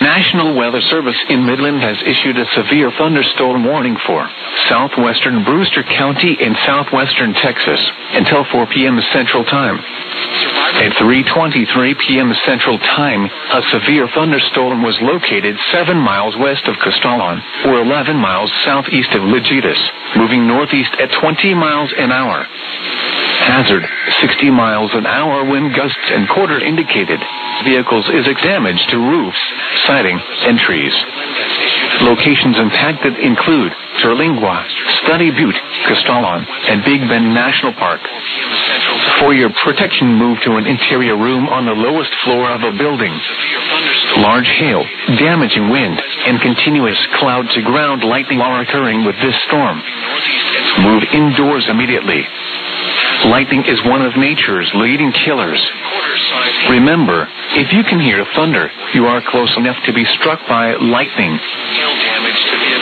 National Weather Service in Midland has issued a severe thunderstorm warning for southwestern Brewster County in southwestern Texas until 4 p.m. Central Time. At 3:23 p.m. Central Time, a severe thunderstorm was located 7 miles west of Castellon, or 11 miles southeast of Legitas, moving northeast at 20 miles an hour. Hazard, 60 miles an hour wind gusts and quarter indicated. Vehicles is damage to roofs, siding, and trees. Locations impacted include Terlingua, Study Butte, Castellon, and Big Bend National Park. For your protection, move to an interior room on the lowest floor of a building. Large hail, damaging wind, and continuous cloud-to-ground lightning are occurring with this storm. Move indoors immediately. Lightning is one of nature's leading killers. Remember, if you can hear thunder, you are close enough to be struck by lightning.